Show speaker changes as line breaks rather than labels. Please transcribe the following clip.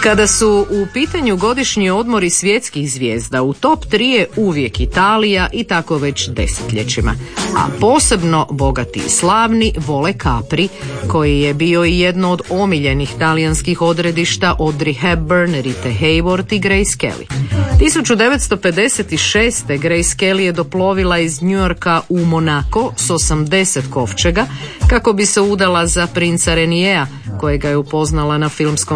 Kada su u pitanju godišnji odmori svjetskih zvijezda, u top 3 je uvijek Italija i tako već desetljećima. A posebno bogati i slavni vole Capri, koji je bio i jedno od omiljenih talijanskih odredišta Audrey Hepburn, Rite Hayworth i Grace Kelly. 1956. Grace Kelly je doplovila iz New Yorka u Monaco s 80 kovčega kako bi se udala za princa Renijea, kojega je upoznala na filmskom